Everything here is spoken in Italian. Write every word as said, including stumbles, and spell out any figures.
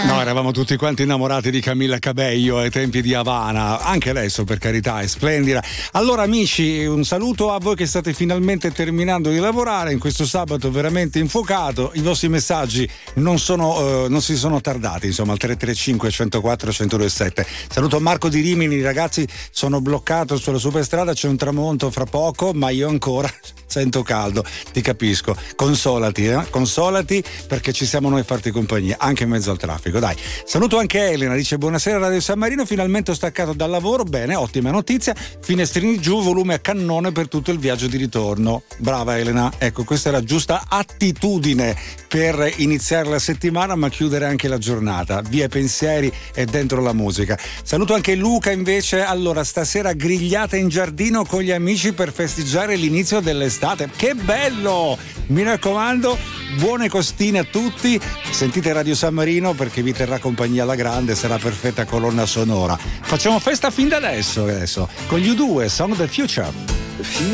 No, eravamo tutti quanti innamorati di Camilla Cabello ai tempi di Havana, anche adesso per carità è splendida. Allora amici, un saluto a voi che state finalmente terminando di lavorare in questo sabato veramente infuocato. I vostri messaggi non sono eh, non si sono tardati, insomma, al tre tre cinque uno zero quattro uno zero due sette. Saluto Marco di Rimini, ragazzi, sono bloccato sulla superstrada, c'è un tramonto fra poco, ma io ancora sento caldo, ti capisco. Consolati, eh? Consolati perché ci siamo noi a farti compagnia anche in mezzo al traffico. Dai, saluto anche Elena, dice buonasera Radio San Marino, finalmente ho staccato dal lavoro, bene, ottima notizia, finestrini giù, volume a cannone per tutto il viaggio di ritorno. Brava Elena, ecco, questa è la giusta attitudine per iniziare la settimana ma chiudere anche la giornata, via i pensieri e dentro la musica. Saluto anche Luca invece, allora stasera grigliata in giardino con gli amici per festeggiare l'inizio dell'estate, che bello, mi raccomando, buone costine a tutti, sentite Radio San Marino perché vi terrà compagnia alla grande, sarà perfetta colonna sonora. Facciamo festa fin da adesso, adesso con gli U due, Song of the Future.